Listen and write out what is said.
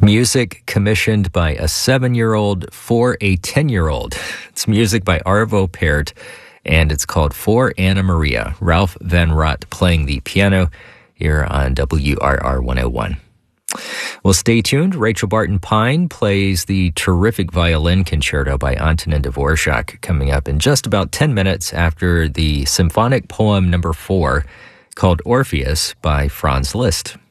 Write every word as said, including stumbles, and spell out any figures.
Music commissioned by a seven-year-old for a ten-year-old. It's music by Arvo Pärt, and it's called For Anna Maria. Ralph Van Rott playing the piano here on W R R one oh one. Well, stay tuned. Rachel Barton Pine plays the terrific violin concerto by Antonin Dvorak coming up in just about ten minutes after the symphonic poem number four called Orpheus by Franz Liszt.